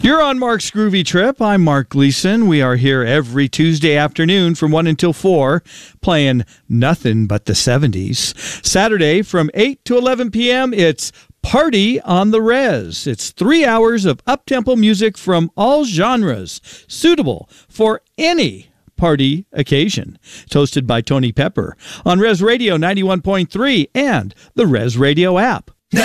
You're on Mark's Groovy Trip. I'm Mark Gleason. We are here every Tuesday afternoon from 1 until 4, playing nothing but the 70s. Saturday from 8 to 11 p.m., it's Party on the Res. It's 3 hours of up-tempo music from all genres, suitable for any party occasion. It's hosted by Tony Pepper on Res Radio 91.3 and the Res Radio app.